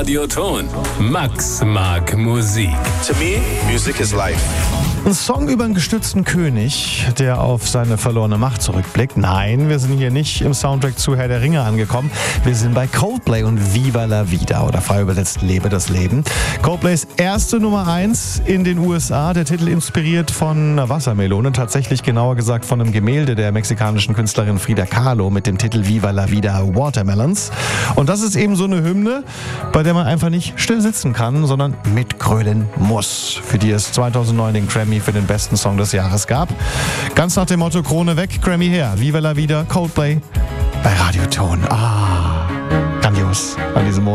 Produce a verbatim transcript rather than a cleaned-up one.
Radioton. Max mag Musik. To me, music is life. Ein Song über einen gestürzten König, der auf seine verlorene Macht zurückblickt. Nein, wir sind hier nicht im Soundtrack zu Herr der Ringe angekommen. Wir sind bei Coldplay und Viva la Vida oder frei übersetzt Lebe das Leben. Coldplays erste Nummer eins in den U S A. Der Titel inspiriert von einer Wassermelone, tatsächlich genauer gesagt von einem Gemälde der mexikanischen Künstlerin Frida Kahlo mit dem Titel Viva la Vida Watermelons. Und das ist eben so eine Hymne, bei der man einfach nicht still sitzen kann, sondern mitgrölen muss. Für die es zweitausendneun den Grammy für den besten Song des Jahres gab. Ganz nach dem Motto Krone weg, Grammy her. Viva la Vida, Coldplay bei Radioton. Ah, grandios an diesem Montag.